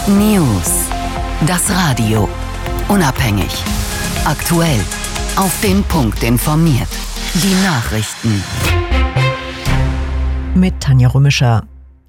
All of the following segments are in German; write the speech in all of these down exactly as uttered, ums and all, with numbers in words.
News. Das Radio. Unabhängig. Aktuell. Auf den Punkt informiert. Die Nachrichten. Mit Tanja Römischer.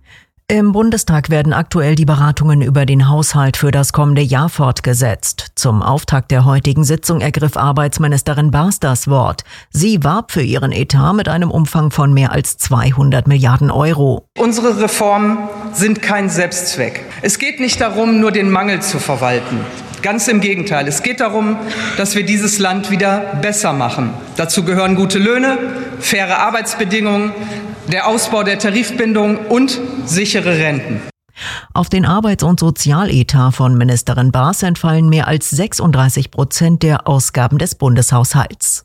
Im Bundestag werden aktuell die Beratungen über den Haushalt für das kommende Jahr fortgesetzt. Zum Auftakt der heutigen Sitzung ergriff Arbeitsministerin Baas das Wort. Sie warb für ihren Etat mit einem Umfang von mehr als zweihundert Milliarden Euro. Unsere Reformen sind kein Selbstzweck. Es geht nicht darum, nur den Mangel zu verwalten. Ganz im Gegenteil. Es geht darum, dass wir dieses Land wieder besser machen. Dazu gehören gute Löhne, faire Arbeitsbedingungen, der Ausbau der Tarifbindung und sichere Renten. Auf den Arbeits- und Sozialetat von Ministerin Baas entfallen mehr als sechsunddreißig Prozent der Ausgaben des Bundeshaushalts.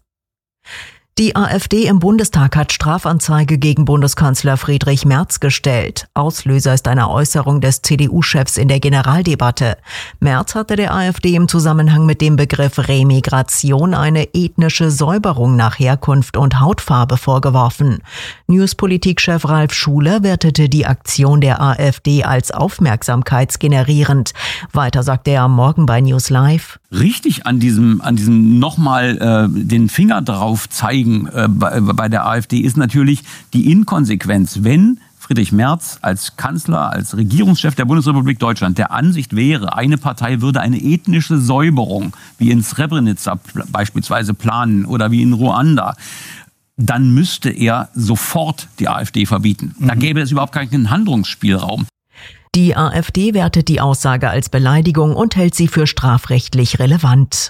Die AfD im Bundestag hat Strafanzeige gegen Bundeskanzler Friedrich Merz gestellt. Auslöser ist eine Äußerung des C D U-Chefs in der Generaldebatte. Merz hatte der AfD im Zusammenhang mit dem Begriff Remigration eine ethnische Säuberung nach Herkunft und Hautfarbe vorgeworfen. Newspolitik-Chef Ralf Schuler wertete die Aktion der AfD als aufmerksamkeitsgenerierend. Weiter sagte er am Morgen bei News Live: Richtig an diesem, an diesem nochmal äh, den Finger drauf zeigen äh, bei, bei der AfD ist natürlich die Inkonsequenz. Wenn Friedrich Merz als Kanzler, als Regierungschef der Bundesrepublik Deutschland der Ansicht wäre, eine Partei würde eine ethnische Säuberung, wie in Srebrenica beispielsweise planen oder wie in Ruanda, dann müsste er sofort die AfD verbieten. Da gäbe es überhaupt keinen Handlungsspielraum. Die AfD wertet die Aussage als Beleidigung und hält sie für strafrechtlich relevant.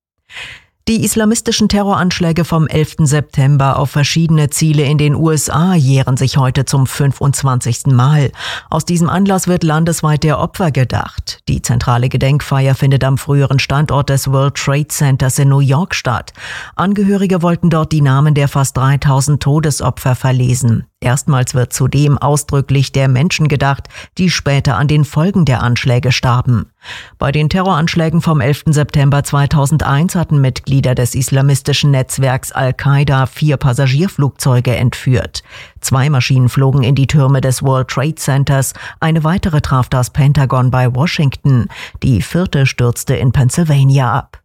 Die islamistischen Terroranschläge vom elften September auf verschiedene Ziele in den U S A jähren sich heute zum fünfundzwanzigsten Mal. Aus diesem Anlass wird landesweit der Opfer gedacht. Die zentrale Gedenkfeier findet am früheren Standort des World Trade Centers in New York statt. Angehörige wollten dort die Namen der fast dreitausend Todesopfer verlesen. Erstmals wird zudem ausdrücklich der Menschen gedacht, die später an den Folgen der Anschläge starben. Bei den Terroranschlägen vom elften September zweitausendeins hatten Mitglieder des islamistischen Netzwerks Al-Qaida vier Passagierflugzeuge entführt. Zwei Maschinen flogen in die Türme des World Trade Centers, eine weitere traf das Pentagon bei Washington, die vierte stürzte in Pennsylvania ab.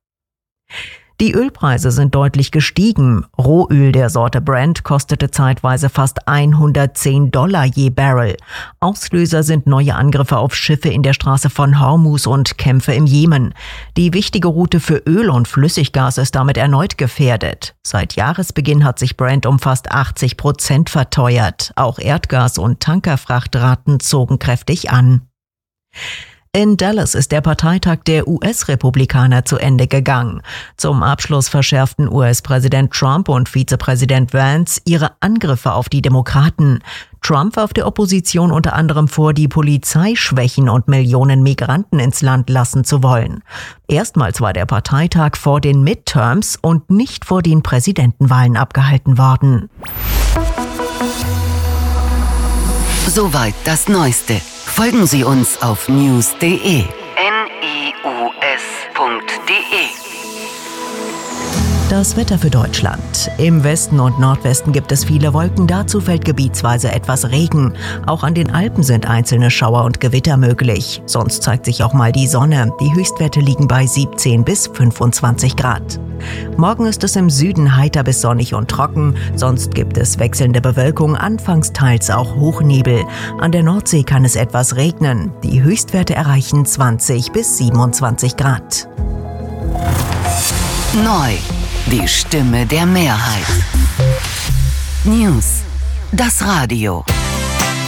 Die Ölpreise sind deutlich gestiegen. Rohöl der Sorte Brent kostete zeitweise fast hundertzehn Dollar je Barrel. Auslöser sind neue Angriffe auf Schiffe in der Straße von Hormuz und Kämpfe im Jemen. Die wichtige Route für Öl und Flüssiggas ist damit erneut gefährdet. Seit Jahresbeginn hat sich Brent um fast achtzig Prozent verteuert. Auch Erdgas- und Tankerfrachtraten zogen kräftig an. In Dallas ist der Parteitag der U S-Republikaner zu Ende gegangen. Zum Abschluss verschärften U S-Präsident Trump und Vizepräsident Vance ihre Angriffe auf die Demokraten. Trump warf der Opposition unter anderem vor, die Polizei schwächen und Millionen Migranten ins Land lassen zu wollen. Erstmals war der Parteitag vor den Midterms und nicht vor den Präsidentenwahlen abgehalten worden. Soweit das Neueste. Folgen Sie uns auf news punkt de. N I U S punkt de. Das Wetter für Deutschland. Im Westen und Nordwesten gibt es viele Wolken, dazu fällt gebietsweise etwas Regen. Auch an den Alpen sind einzelne Schauer und Gewitter möglich. Sonst zeigt sich auch mal die Sonne. Die Höchstwerte liegen bei siebzehn bis fünfundzwanzig Grad. Morgen ist es im Süden heiter bis sonnig und trocken. Sonst gibt es wechselnde Bewölkung, anfangs teils auch Hochnebel. An der Nordsee kann es etwas regnen. Die Höchstwerte erreichen zwanzig bis siebenundzwanzig Grad. Neu. Die Stimme der Mehrheit. News. Das Radio.